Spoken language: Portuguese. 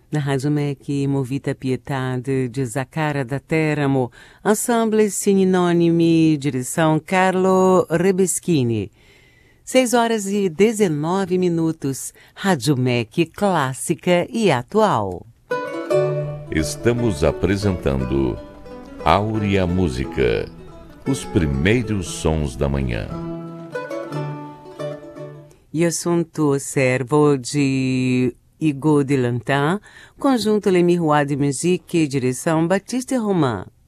Na Rádio MEC, Movita Pietade, de Zacara da Teramo, Ensemble Sinonimi, direção Carlo Rebeschini. 6h19, Rádio MEC clássica e atual. Estamos apresentando Áurea Música, os primeiros sons da manhã. E assunto servo de Hugo Delantin, conjunto Les Miroirs de Musique, direção Baptiste Romain.